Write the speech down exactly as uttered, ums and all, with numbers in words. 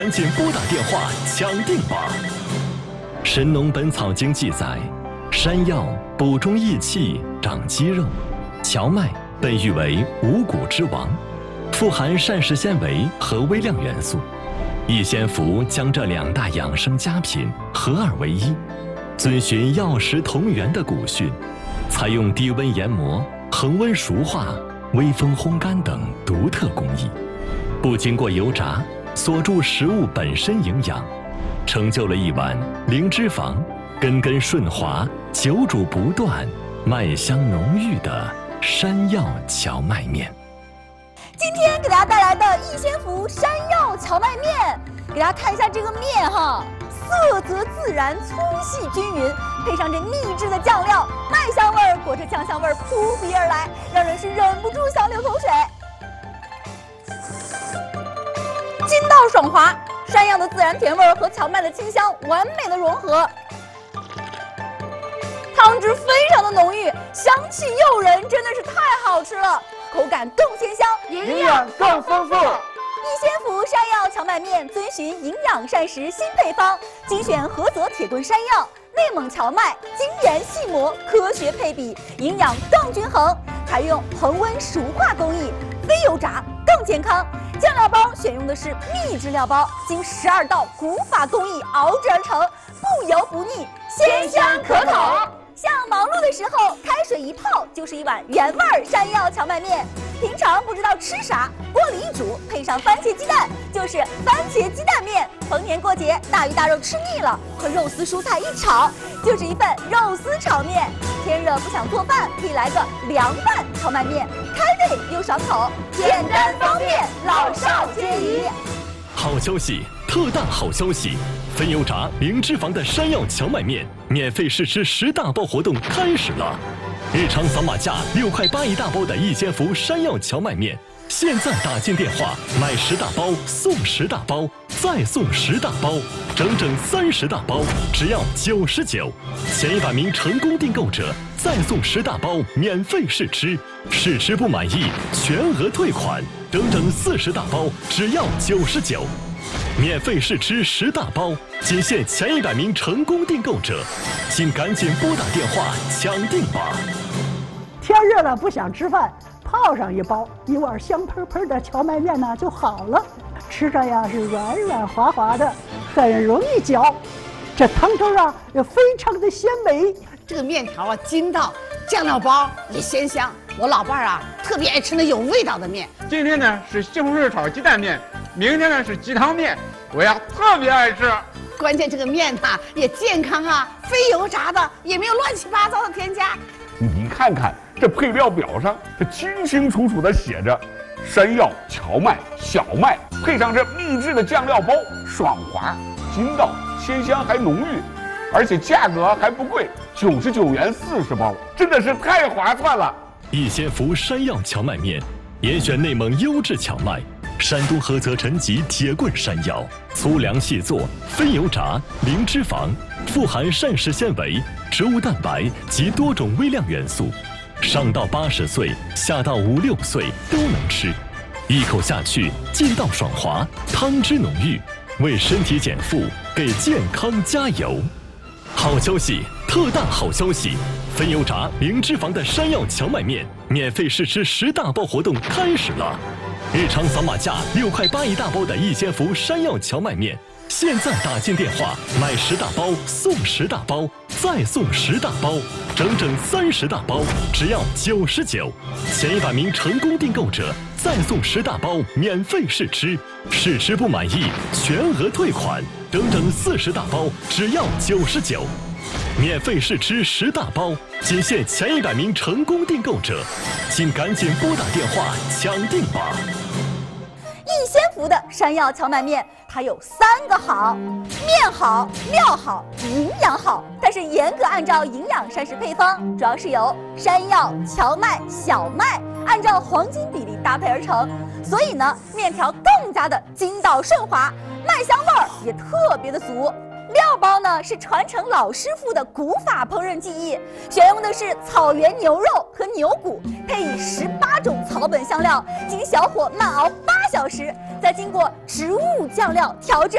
赶紧拨打电话抢定吧！《神农本草经》记载，山药补中益气、长肌肉，荞麦被誉为五谷之王，富含膳食纤维和微量元素。逸仙福将这两大养生佳品合二为一，遵循药食同源的古训，采用低温研磨、恒温熟化、微风烘干等独特工艺，不经过油炸，锁住食物本身营养，成就了一碗零脂肪、根根顺滑、久煮不断、麦香浓郁的山药荞麦面。 今天给大家带来的逸仙福山药荞麦面，给大家看一下这个面哈，色泽自然，粗细均匀，配上这秘制的酱料，麦香味儿裹着酱香味儿扑鼻而来，让人是忍不住想流口水。筋道爽滑，山药的自然甜味儿和荞麦的清香完美的融合，汤汁非常的浓郁，香气诱人，真的是太好吃了，口感更鲜香， 营养更丰富。 逸仙福山药荞麦面遵循营养膳食新配方，精选菏泽铁棍山药、内蒙荞麦，精研细磨，科学配比，营养更均衡。采用恒温熟化工艺，非油炸更健康。酱料包选用的是秘制料包，经十二道古法工艺熬制而成，不油不腻，鲜香可口。像忙碌的时候，开水一泡就是一碗原味山药荞麦面。平常不知道吃啥，锅里一煮，配上番茄鸡蛋，就是番茄鸡蛋面。逢年过节，大鱼大肉吃腻了，和肉丝蔬菜一炒，就是一份肉丝炒面。天热不想做饭，可以来个凉拌荞麦面，开胃又爽口，简单方便，老少皆宜。 好消息，特大好消息！非油炸、零脂肪的山药荞麦面免费试吃十大包活动开始了！日常扫码价六块八一大包的逸仙福山药荞麦面，现在打进电话买十大包送十大包，再送十大包，整整三十大包，只要九十九。前一百名成功订购者再送十大包免费试吃，试吃不满意全额退款，整整四十大包，只要九十九。免费试吃十大包，仅限前一百名成功订购者，请赶紧拨打电话抢订吧！ 天热了不想吃饭，泡上一包，一碗香喷喷的荞麦面呢就好了，吃着呀是软软滑滑的，很容易嚼。这汤汁啊也非常的鲜美， 这个面条啊筋道，酱料包也鲜香。我老伴儿啊特别爱吃那有味道的面。 今天呢是西红柿炒鸡蛋面，明天呢是鸡汤面，我呀特别爱吃。 关键这个面它也健康啊，非油炸的，也没有乱七八糟的添加。 你看看这配料表上，这清清楚楚的写着山药、荞麦、小麦，配上这秘制的酱料包，爽滑、筋道、鲜香还浓郁，而且价格还不贵，九十九元四十包，真的是太划算了。 逸仙福山药荞麦面，严选内蒙优质荞麦，山东菏泽陈集铁棍山药，粗粮细做，非油炸，零脂肪，富含膳食纤维、植物蛋白及多种微量元素，上到八十岁，下到五六岁都能吃，一口下去劲道爽滑，汤汁浓郁，为身体减负，给健康加油。好消息，特大好消息！非油炸、零脂肪的山药荞麦面免费试吃十大包活动开始了！日常扫码价六块八一大包的逸仙福山药荞麦面，现在打进电话买十大包送十大包，再送十大包，整整三十大包，只要九十九。前一百名成功订购者再送十大包免费试吃，试吃不满意全额退款，整整四十大包，只要九十九。免费试吃十大包，仅限前一百名成功订购者，请赶紧拨打电话抢订吧！ 逸仙福的山药荞麦面，它有三个好：面好、料好、营养好。但是严格按照营养膳食配方，主要是由山药、荞麦、小麦按照黄金比例搭配而成，所以呢，面条更加的筋道顺滑，麦香味儿也特别的足。料包呢是传承老师傅的古法烹饪技艺，选用的是草原牛肉和牛骨，配以十八种草本香料，经小火慢熬八小时，再经过植物酱料调制